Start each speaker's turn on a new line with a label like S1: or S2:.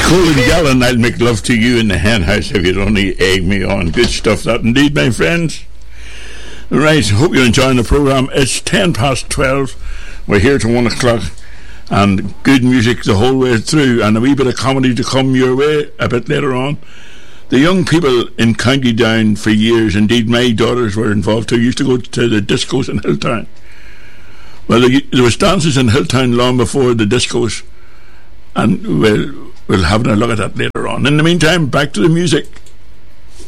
S1: Colin Gallen, I'll make love to you in the hen house if you'd only egg me on. Good stuff that indeed, my friends. Right, hope you're enjoying the programme. It's 12:10. We're here till 1 o'clock, and good music the whole way through, and a wee bit of comedy to come your way a bit later on. The young people in County Down for years, indeed my daughters were involved too, used to go to the discos in Hilltown. Well, there was dances in Hilltown long before the discos, and we'll have a look at that later on. In the meantime, back to the music.